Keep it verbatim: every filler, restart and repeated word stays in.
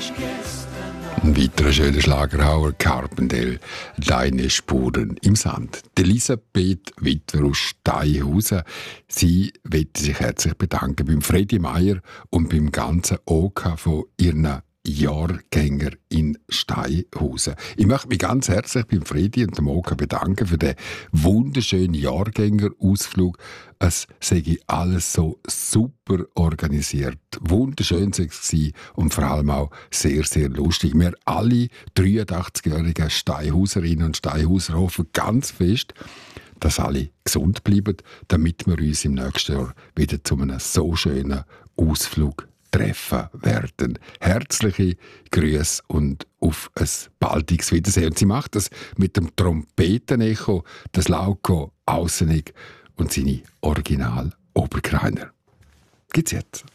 Ein weiterer schöner Schlagerhauer, Carpendale, «Deine Spuren im Sand». Elisabeth Witwer aus Steinhausen. Sie möchte sich herzlich bedanken beim Fredi Meier und beim ganzen O K von ihren Jahrgänger in Steinhausen. Ich möchte mich ganz herzlich beim Fredi und dem O K bedanken für den wunderschönen Jahrgängerausflug. Es sei alles so super organisiert. Wunderschön war es und vor allem auch sehr, sehr lustig. Wir alle dreiundachtzigjährigen Steinhauserinnen und Steinhauser hoffen ganz fest, dass alle gesund bleiben, damit wir uns im nächsten Jahr wieder zu einem so schönen Ausflug treffen werden. Herzliche Grüße und auf ein baldiges Wiedersehen. Und sie macht das mit dem Trompetenecho, das Lauko Aussenig und seine Original Oberkreiner. Gibt's jetzt?